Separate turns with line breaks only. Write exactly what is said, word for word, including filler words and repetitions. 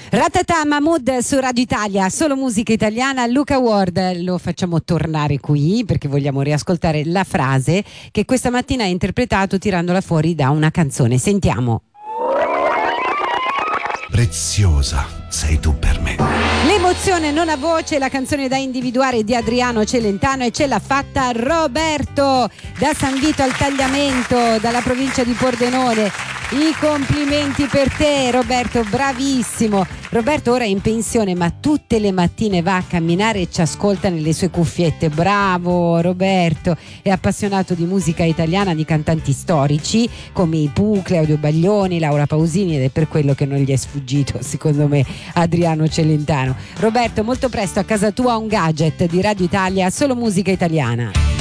Ratata Mahmood su Radio Italia, solo musica italiana. Luca Ward lo facciamo tornare qui perché vogliamo riascoltare la frase che questa mattina ha interpretato tirandola fuori da una canzone. Sentiamo.
Preziosa sei tu per me.
L'emozione non ha voce, la canzone da individuare di Adriano Celentano, e ce l'ha fatta Roberto da San Vito al Tagliamento, dalla provincia di Pordenone. I complimenti per te, Roberto, bravissimo. Roberto ora è in pensione, ma tutte le mattine va a camminare e ci ascolta nelle sue cuffiette. Bravo Roberto, è appassionato di musica italiana, di cantanti storici come i Pooh, Claudio Baglioni, Laura Pausini, ed è per quello che non gli è sfuggito, secondo me, Adriano Celentano. Roberto, molto presto a casa tua un gadget di Radio Italia, solo musica italiana.